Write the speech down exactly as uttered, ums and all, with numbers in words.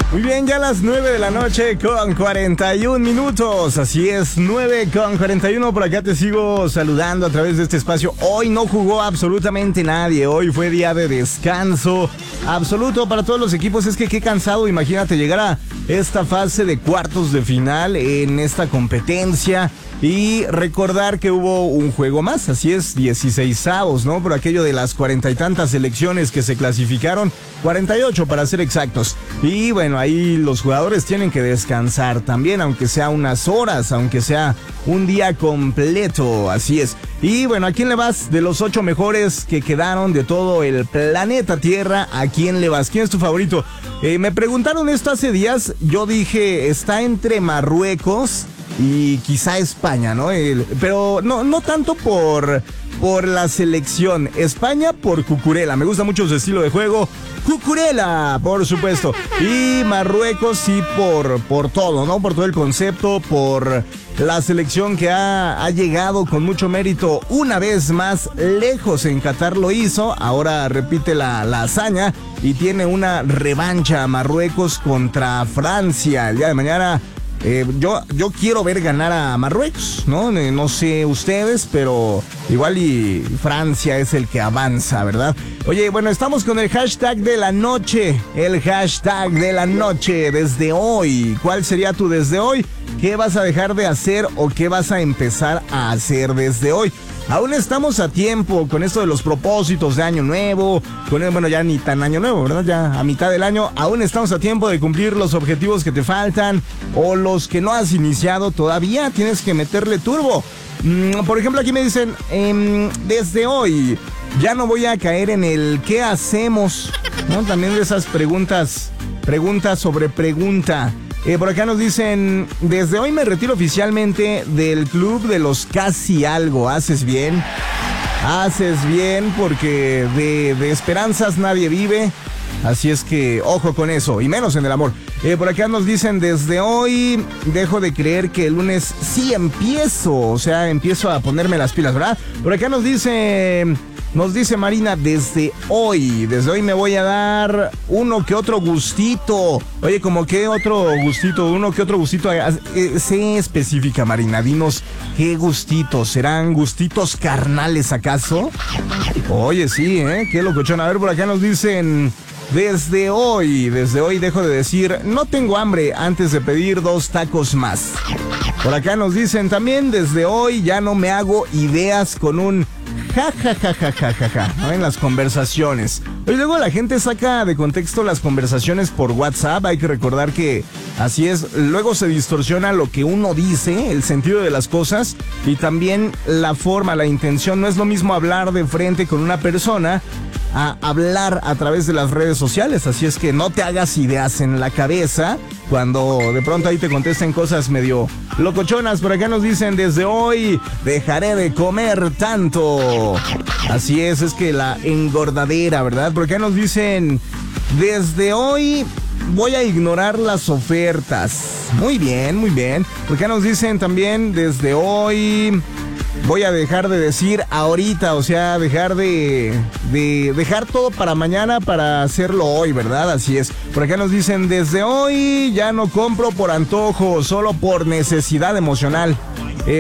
Muy bien, ya las nueve de la noche con cuarenta y un minutos. Así es, nueve con cuarenta y uno. Por acá te sigo saludando a través de este espacio. Hoy no jugó absolutamente nadie. Hoy fue día de descanso absoluto para todos los equipos. Es que qué cansado, imagínate llegar a esta fase de cuartos de final en esta competencia. Y recordar que hubo un juego más, así es, dieciseisavos, ¿no? Por aquello de las cuarenta y tantas selecciones que se clasificaron, cuarenta y ocho para ser exactos. Y bueno, ahí los jugadores tienen que descansar también, aunque sea unas horas, aunque sea un día completo, así es. Y bueno, ¿a quién le vas de los ocho mejores que quedaron de todo el planeta Tierra? ¿A quién le vas? ¿Quién es tu favorito? Eh, me preguntaron esto hace días, yo dije, está entre Marruecos y quizá España, ¿no? El, pero no, no tanto por, por la selección. España por Cucurella. Me gusta mucho su estilo de juego. Cucurella, por supuesto. Y Marruecos sí por, por todo, ¿no? Por todo el concepto, por la selección que ha, ha llegado con mucho mérito una vez más lejos. En Qatar lo hizo, ahora repite la, la hazaña y tiene una revancha a Marruecos contra Francia el día de mañana. Eh, yo, yo quiero ver ganar a Marruecos, ¿no? Eh, no sé ustedes, pero igual y Francia es el que avanza, ¿verdad? Oye, bueno, estamos con el hashtag de la noche. El hashtag de la noche desde hoy. ¿Cuál sería tu desde hoy? ¿Qué vas a dejar de hacer o qué vas a empezar a hacer desde hoy? Aún estamos a tiempo con esto de los propósitos de año nuevo, con el, bueno, ya ni tan año nuevo, ¿verdad? Ya a mitad del año, aún estamos a tiempo de cumplir los objetivos que te faltan o los que no has iniciado todavía, tienes que meterle turbo. Mm, por ejemplo, aquí me dicen, eh, desde hoy ya no voy a caer en el ¿qué hacemos? ¿No? También de esas preguntas, preguntas sobre pregunta. Eh, por acá nos dicen, desde hoy me retiro oficialmente del club de los casi algo. ¿Haces bien? Haces bien porque de, de esperanzas nadie vive. Así es que ojo con eso, y menos en el amor. Eh, por acá nos dicen, desde hoy dejo de creer que el lunes sí empiezo. O sea, empiezo a ponerme las pilas, ¿verdad? Por acá nos dice... Nos dice Marina, desde hoy, desde hoy me voy a dar uno que otro gustito. Oye, ¿como qué otro gustito? Uno que otro gustito. Eh, sé específica, Marina, dinos qué gustitos. ¿Serán gustitos carnales acaso? Oye, sí, ¿eh? Qué locochón. A ver, por acá nos dicen, desde hoy, desde hoy dejo de decir, no tengo hambre antes de pedir dos tacos más. Por acá nos dicen también, desde hoy ya no me hago ideas con un... Ja, ja, ja, ja, ja, ja, ja, ¿no? En las conversaciones. Y luego la gente saca de contexto las conversaciones por WhatsApp. Hay que recordar que así es. Luego se distorsiona lo que uno dice, el sentido de las cosas y también la forma, la intención. No es lo mismo hablar de frente con una persona a hablar a través de las redes sociales. Así es que no te hagas ideas en la cabeza cuando de pronto ahí te contesten cosas medio locochonas. Por acá nos dicen, desde hoy dejaré de comer tanto. Así es, es que la engordadera, ¿verdad? Por acá nos dicen, desde hoy voy a ignorar las ofertas. Muy bien, muy bien. Por acá nos dicen también, desde hoy voy a dejar de decir ahorita, o sea, dejar de, de dejar todo para mañana para hacerlo hoy, ¿verdad? Así es. Por acá nos dicen, desde hoy ya no compro por antojo, solo por necesidad emocional.